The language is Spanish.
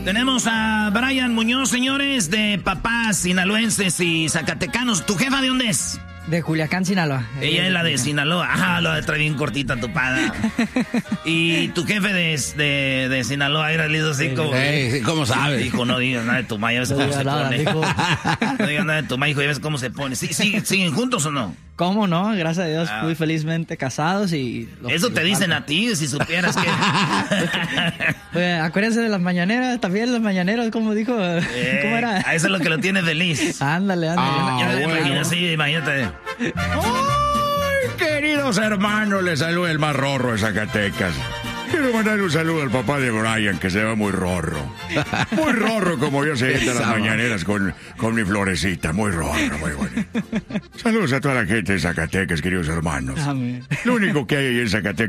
Tenemos a Brian Muñoz, señores, de papás sinaloenses y zacatecanos. ¿Tu jefa de dónde es? De Culiacán, Sinaloa. Ella es la de Sinaloa. Ah, lo trae bien cortita tu pada. Y tu jefe de Sinaloa era listo así como... ¿Cómo sabes? Dijo, no digas nada de tu ma, ya ves cómo se pone. No digas nada de tu ma, hijo, ya ves cómo se pone. ¿Siguen juntos o no? ¿Cómo no? Gracias a Dios, muy felizmente casados y... Eso te dicen a ti, si supieras que... Pues, acuérdense de las mañaneras, también las mañaneras, como dijo... ¿Cómo era? A eso es lo que lo tiene feliz. Ándale. Yo me imagino así, imagínate. ¡Ay, queridos hermanos! Les saluda el más rorro de Zacatecas. Quiero mandar un saludo al papá de Brian, que se ve muy rorro. Muy rorro, como yo se sienta las mañaneras con mi florecita. Muy rorro, muy bonito. Saludos a toda la gente de Zacatecas, queridos hermanos. Amén. Lo único que hay ahí en Zacatecas